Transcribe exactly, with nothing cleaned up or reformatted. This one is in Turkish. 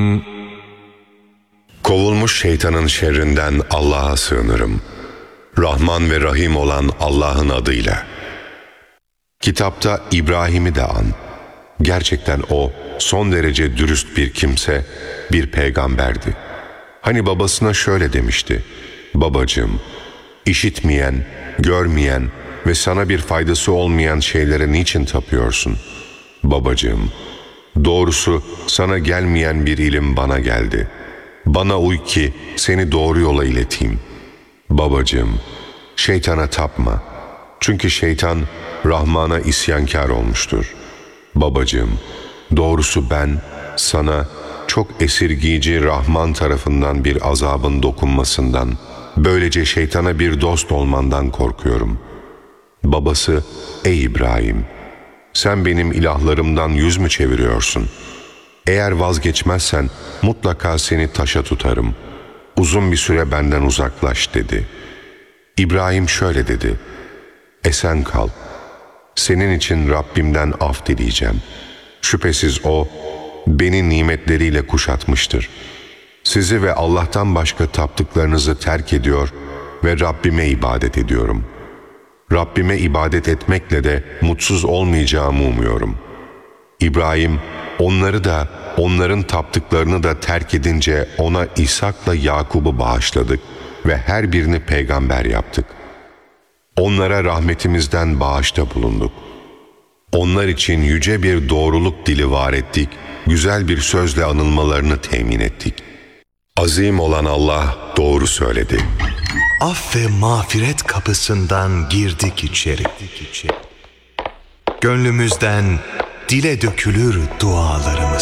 Kovulmuş şeytanın şerrinden Allah'a sığınırım. Rahman ve Rahim olan Allah'ın adıyla. Kitapta İbrahim'i de an. Gerçekten o son derece dürüst bir kimse, bir peygamberdi. Hani babasına şöyle demişti: "Babacığım, işitmeyen, görmeyen ve sana bir faydası olmayan şeylere niçin tapıyorsun? Babacığım, doğrusu sana gelmeyen bir ilim bana geldi. Bana uy ki seni doğru yola ileteyim. Babacığım, şeytana tapma. Çünkü şeytan Rahman'a isyankar olmuştur. Babacığım, doğrusu ben sana çok esirgiyici Rahman tarafından bir azabın dokunmasından, böylece şeytana bir dost olmandan korkuyorum." Babası: "Ey İbrahim, sen benim ilahlarımdan yüz mü çeviriyorsun? Eğer vazgeçmezsen mutlaka seni taşa tutarım. Uzun bir süre benden uzaklaş," dedi. İbrahim şöyle dedi: "Esen kal. Senin için Rabbimden af dileyeceğim. Şüphesiz O, beni nimetleriyle kuşatmıştır. Sizi ve Allah'tan başka taptıklarınızı terk ediyor ve Rabbime ibadet ediyorum. Rabbime ibadet etmekle de mutsuz olmayacağımı umuyorum." İbrahim, onları da, onların taptıklarını da terk edince ona İshak'la Yakub'u bağışladık ve her birini peygamber yaptık. Onlara rahmetimizden bağışta bulunduk. Onlar için yüce bir doğruluk dili var ettik, güzel bir sözle anılmalarını temin ettik. Azim olan Allah doğru söyledi. Af ve mağfiret kapısından girdik içeri. Gönlümüzden dile dökülür dualarımız.